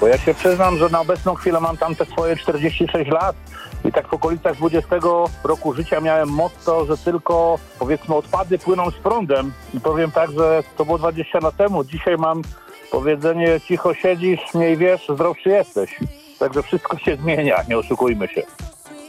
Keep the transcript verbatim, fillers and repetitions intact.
Bo ja się przyznam, że na obecną chwilę mam tam te swoje czterdzieści sześć lat i tak w okolicach dwudziestego roku życia miałem motto, że tylko, powiedzmy, odpady płyną z prądem. I powiem tak, że to było dwadzieścia lat temu. Dzisiaj mam powiedzenie: cicho siedzisz, mniej wiesz, zdrowszy jesteś. Także wszystko się zmienia, nie oszukujmy się.